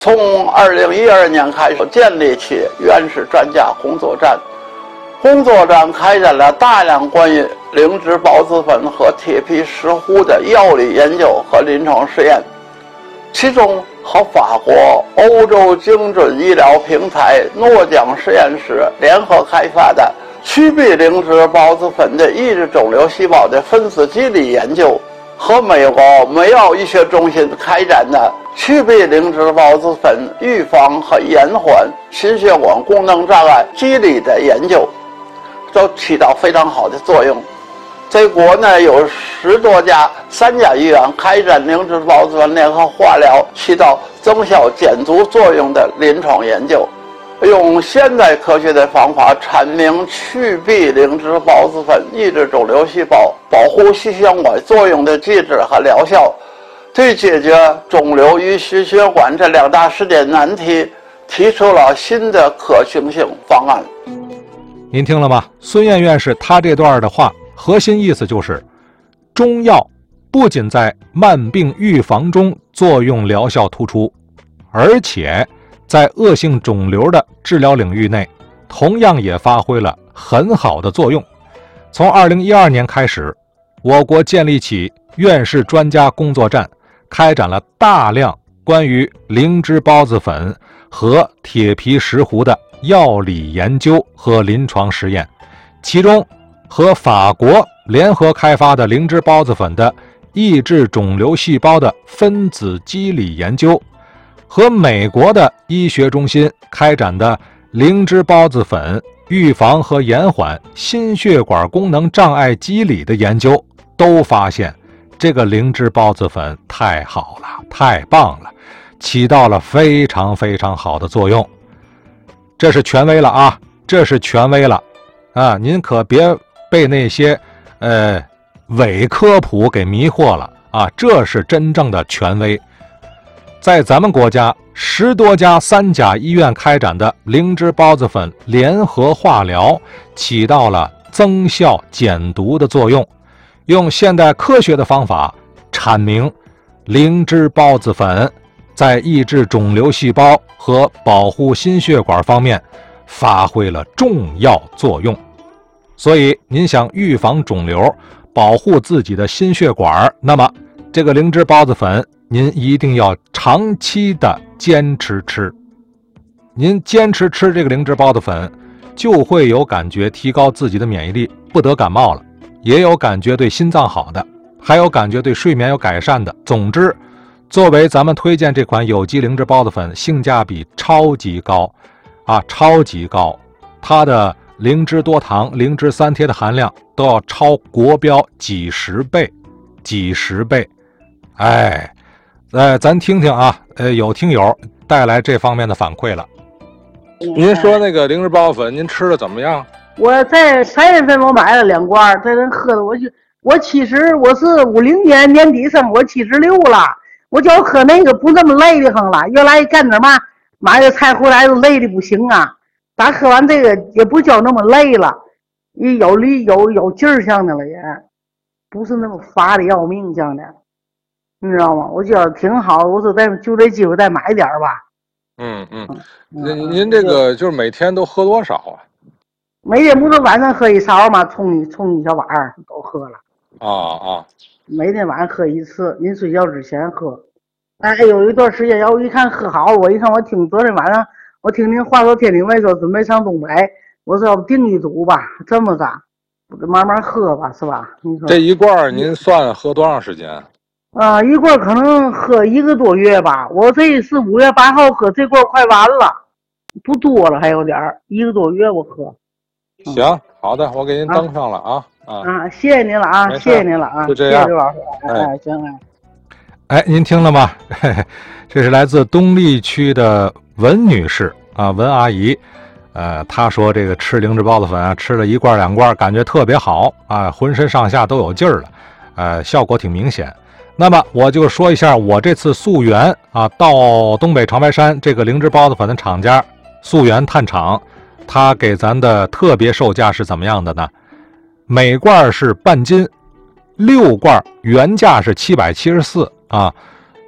从2012年开始建立起原始专家工作站，工作站开展了大量关于灵芝孢子粉和铁皮石斛的药理研究和临床实验，其中和法国、欧洲精准医疗平台诺奖实验室联合开发的曲避灵芝孢子粉的抑制肿瘤细胞的分子机理研究，和美国梅奥医学中心开展的曲避灵芝孢子粉预防和延缓心血管功能障碍机理的研究，都起到非常好的作用。在国内有10多家3甲医院开展灵芝孢子粉联合化疗起到增效减足作用的临床研究，用现代科学的方法阐明曲避灵芝孢子粉抑制肿瘤细胞、保护心血管作用的机制和疗效，对解决肿瘤与心血管这2大世界难题提出了新的可行性方案。 您听了吗？孙燕院士他这段的话核心意思就是，中药不仅在慢病预防中作用疗效突出，而且在恶性肿瘤的治疗领域内同样也发挥了很好的作用。从2012年开始，我国建立起院士专家工作站，开展了大量关于灵芝孢子粉和铁皮石斛的药理研究和临床实验，其中和法国联合开发的灵芝孢子粉的抑制肿瘤细胞的分子机理研究，和美国的医学中心开展的灵芝孢子粉预防和延缓心血管功能障碍机理的研究，都发现这个灵芝孢子粉太好了，太棒了，起到了非常非常好的作用。这是权威了啊，这是权威了啊！您可别被那些伪科普给迷惑了啊！这是真正的权威。在咱们国家10多家3甲医院开展的灵芝孢子粉联合化疗，起到了增效减毒的作用，用现代科学的方法阐明灵芝孢子粉在抑制肿瘤细胞和保护心血管方面发挥了重要作用。所以您想预防肿瘤，保护自己的心血管，那么这个灵芝孢子粉您一定要长期的坚持吃。您坚持吃这个灵芝孢子粉，就会有感觉提高自己的免疫力，不得感冒了，也有感觉对心脏好的，还有感觉对睡眠有改善的。总之，作为咱们推荐这款有机灵芝孢子粉，性价比超级高啊，超级高，它的灵芝多糖、灵芝3萜的含量都要超国标几十倍。咱听听啊，有听友带来这方面的反馈了。您说那个灵芝孢子粉您吃的怎么样？ 我在3月份我买了2罐，在那喝的，我其实我是50年年底生，我76了，我就喝那个不那么累的很了。原来干点嘛，买个菜回来都累的不行啊，打喝完这个也不叫那么累了，有劲儿像的了，也不是那么乏的要命像的，你知道吗？我觉得挺好，我说就这机会再买点吧。 您这个就是每天都喝多少啊？ 每天不是晚上喝1勺嘛，冲一小碗都喝了。每天晚上喝1次，临睡觉之前喝。有一段时间，要我一看喝好，我一看昨天晚上我听您话说天津卫说准备上东北，我说要不订一组吧，这么着，慢慢喝吧，是吧？你说这一罐您算喝多长时间？ 一罐可能喝1个多月吧。我这是5月8号喝，这罐快完了，不多了，还有点1个多月我喝。 行，好的，我给您登上了啊。 谢谢您了啊，谢谢您了啊， 就这样， 谢谢刘老师。行。 您听了吗？这是来自东丽区的文女士啊，文阿姨。她说这个吃灵芝孢子粉啊，吃了1罐2罐，感觉特别好啊，浑身上下都有劲儿了，效果挺明显。那么我就说一下我这次溯源啊，到东北长白山这个灵芝孢子粉的厂家溯源探厂，他给咱的特别售价是怎么样的呢？每罐是半斤，6罐原价是774啊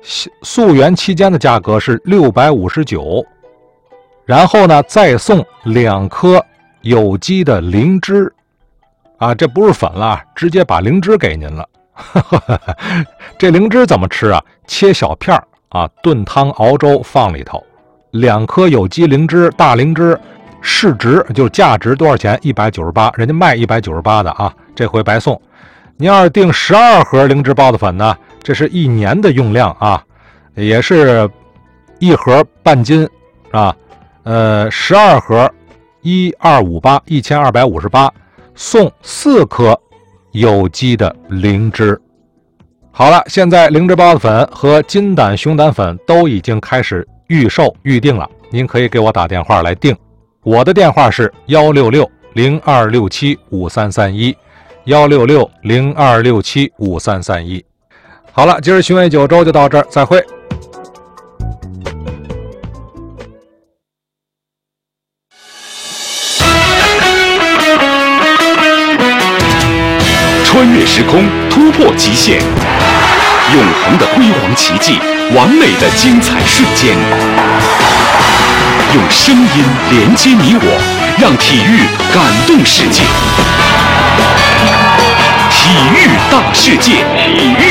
溯源期间的价格是659，然后呢再送2颗有机的灵芝啊，这不是粉了，直接把灵芝给您了。这灵芝怎么吃啊？切小片啊，炖汤熬粥放里头。2颗有机灵芝，大灵芝市值就价值多少钱？198，人家卖198的啊，这回白送。您要是订12盒灵芝孢子粉呢，这是1年的用量啊，也是1盒半斤啊，12盒1258，1258，送4颗有机的灵芝。好了，现在灵芝孢子粉和金胆熊胆粉都已经开始预售预定了，您可以给我打电话来订，我的电话是166-0267-5331，166-0267-5331。好了，今儿寻味九州就到这儿，再会。 穿越时空，突破极限，永恒的辉煌奇迹，完美的精彩瞬间。用声音连接你我，让体育感动世界。体育大世界，体育